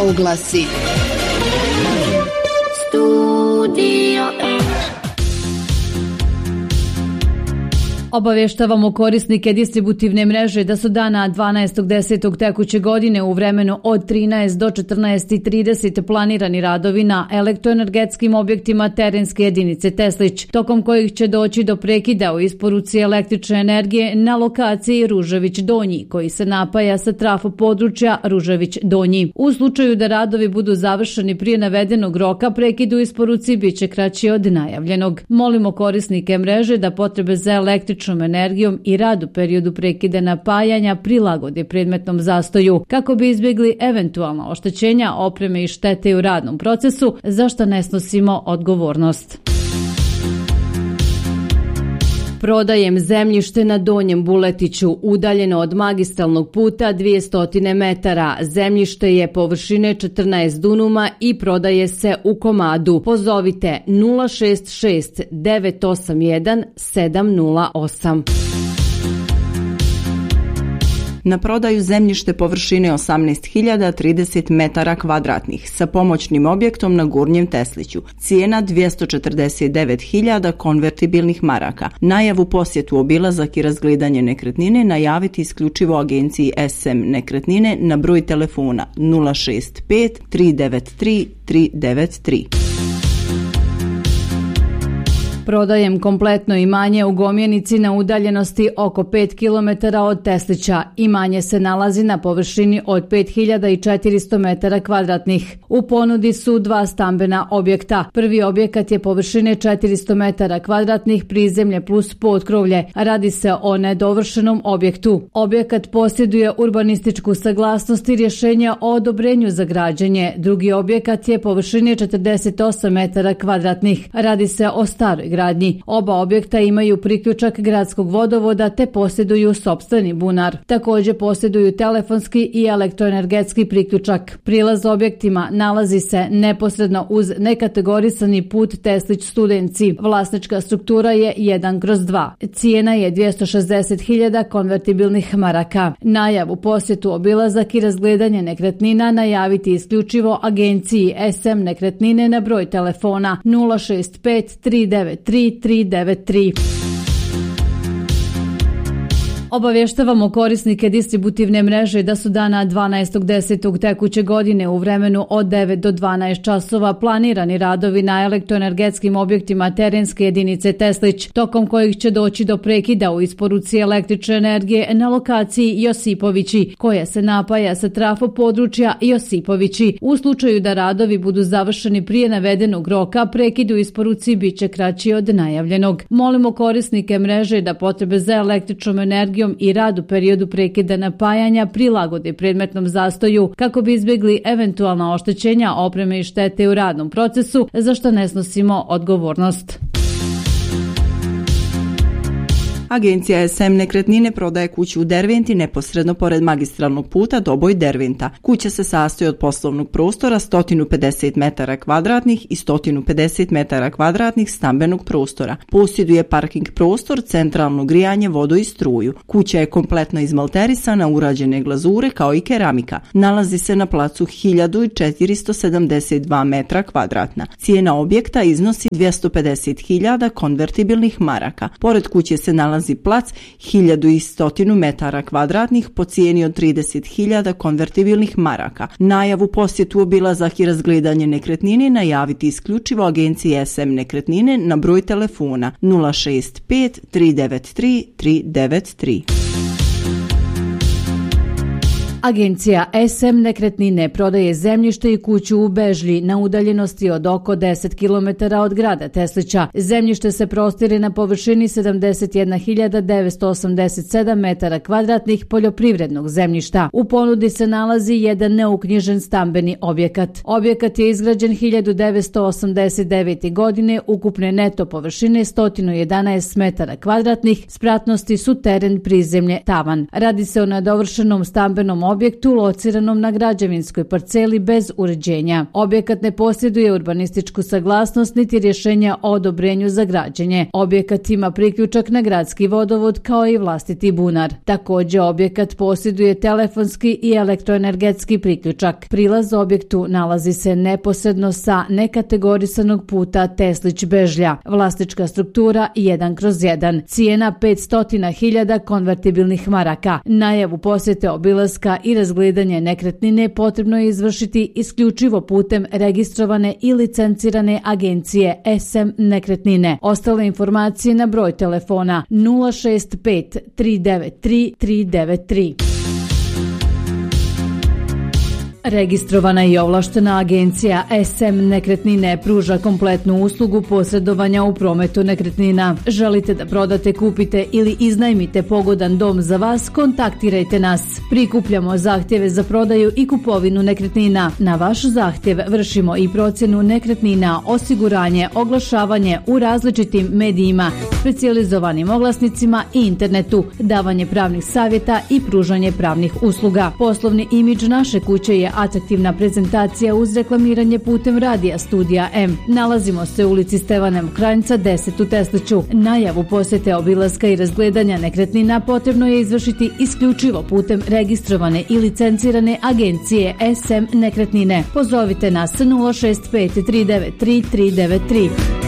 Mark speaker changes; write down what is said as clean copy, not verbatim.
Speaker 1: Oglasi.
Speaker 2: Obavještavamo korisnike distributivne mreže da su dana 12.10. tekuće godine u vremenu od 13 do 14.30 planirani radovi na elektroenergetskim objektima terenske jedinice Teslić, tokom kojih će doći do prekida u isporuci električne energije na lokaciji Ružević Donji, koji se napaja sa trafo područja Ružević Donji. U slučaju da radovi budu završeni prije navedenog roka, prekid u isporuci biće kraći od najavljenog. Molimo korisnike mreže da potrebe za električnom energijom i rad u periodu prekida napajanja prilagode predmetnom zastoju kako bi izbjegli eventualna oštećenja opreme i štete u radnom procesu, za što ne snosimo odgovornost. Prodajem zemljište na Donjem Buletiću, udaljeno od magistralnog puta 200 metara. Zemljište je površine 14 dunuma i prodaje se u komadu. Pozovite 066 981 708.
Speaker 3: Na prodaju zemljište površine 18.030 metara kvadratnih sa pomoćnim objektom na Gornjem Tesliću. Cijena 249.000 konvertibilnih maraka. Najavu, posjetu, obilazak i razgledanje nekretnine najaviti isključivo agenciji SM Nekretnine na broj telefona 065 393 393.
Speaker 2: Prodajem kompletno imanje u Gomjenici na udaljenosti oko 5 km od Teslića. Imanje se nalazi na površini od 5400 metara kvadratnih. U ponudi su dva stambena objekta. Prvi objekat je površine 400 metara kvadratnih, prizemlje plus potkrovlje. Radi se o nedovršenom objektu. Objekat posjeduje urbanističku saglasnost i rješenje o odobrenju za građenje. Drugi objekat je površine 48 metara kvadratnih. Radi se o staroj gradnji. Oba objekta imaju priključak gradskog vodovoda te posjeduju sopstveni bunar. Također posjeduju telefonski i elektroenergetski priključak. Prilaz objektima nalazi se neposredno uz nekategorisani put Teslić Studenci. Vlasnička struktura je 1/2. Cijena je 260.000 konvertibilnih maraka. Najavu, posjetu, obilazak i razgledanje nekretnina najaviti isključivo agenciji SM Nekretnine na broj telefona 065 393 393. Obavještavamo korisnike distributivne mreže da su dana 12.10. tekuće godine u vremenu od 9 do 12 časova planirani radovi na elektroenergetskim objektima terenske jedinice Teslić, tokom kojih će doći do prekida u isporuci električne energije na lokaciji Josipovići, koja se napaja sa trafo područja Josipovići. U slučaju da radovi budu završeni prije navedenog roka, prekid u isporuci biće kraći od najavljenog. Molimo korisnike mreže da potrebe za električnom energijom i rad u periodu prekida napajanja prilagode predmetnom zastoju kako bi izbjegli eventualna oštećenja opreme i štete u radnom procesu, za što ne snosimo odgovornost.
Speaker 3: Agencija SM Nekretnine prodaje kuću u Derventi neposredno pored magistralnog puta Doboj Derventa. Kuća se sastoji od poslovnog prostora 150 metara kvadratnih i 150 metara kvadratnih stambenog prostora. Posjeduje parking prostor, centralno grijanje, vodu i struju. Kuća je kompletno izmalterisana, urađene glazure kao i keramika. Nalazi se na placu 1472 metra kvadratna. Cijena objekta iznosi 250.000 konvertibilnih maraka. Pored kuće se nalazi plac 1100 metara kvadratnih po cijeni od 30.000 konvertibilnih maraka. Najavu, posjetu, obilazak i razgledanje nekretnine najaviti isključivo agenciji SM Nekretnine na broj telefona 065 393 393.
Speaker 2: Agencija SM Nekretnine prodaje zemljište i kuću u Bežlji na udaljenosti od oko 10 km od grada Teslića. Zemljište se prostire na površini 71.987 metara kvadratnih poljoprivrednog zemljišta. U ponudi se nalazi jedan neuknjižen stambeni objekat. Objekat je izgrađen 1989. godine, ukupne neto površine 111 metara kvadratnih, spratnosti su teren, prizemlje, tavan. Radi se o nedovršenom stambenom na objektu lociranom na građevinskoj parceli bez uređenja. Objekat ne posjeduje urbanističku saglasnost niti rješenja o odobrenju za građenje. Objekat ima priključak na gradski vodovod kao i vlastiti bunar. Također objekat posjeduje telefonski i elektroenergetski priključak. Prilaz objektu nalazi se neposredno sa nekategorisanog puta Teslić-Bežlja. Vlasnička struktura 1/1. Cijena 500.000 konvertibilnih maraka. Najavu posjete obilaska i razgledanje nekretnine potrebno je izvršiti isključivo putem registrovane i licencirane agencije SM Nekretnine. Ostale informacije na broj telefona 065 393 393. Registrovana i ovlaštena agencija SM Nekretnine pruža kompletnu uslugu posredovanja u prometu nekretnina. Želite da prodate, kupite ili iznajmite pogodan dom za vas? Kontaktirajte nas. Prikupljamo zahtjeve za prodaju i kupovinu nekretnina. Na vaš zahtjev vršimo i procjenu nekretnina, osiguranje, oglašavanje u različitim medijima, specijalizovanim oglasnicima i internetu, davanje pravnih savjeta i pružanje pravnih usluga. Poslovni imidž naše kuće je atraktivna prezentacija uz reklamiranje putem radija Studija M. Nalazimo se u ulici Stevana Mokranjca 10 u Tesliću. Najavu posjete obilaska i razgledanja nekretnina potrebno je izvršiti isključivo putem registrovane i licencirane agencije SM Nekretnine. Pozovite nas 065 393 393.